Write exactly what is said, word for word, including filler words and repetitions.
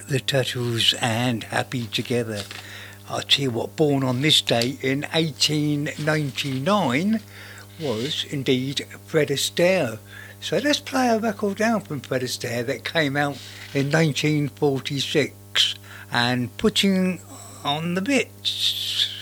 the Turtles and Happy Together. I'll tell you what, born on this day in eighteen ninety-nine was indeed Fred Astaire. So let's play a record down from Fred Astaire that came out in nineteen forty-six and Putting on the Bits.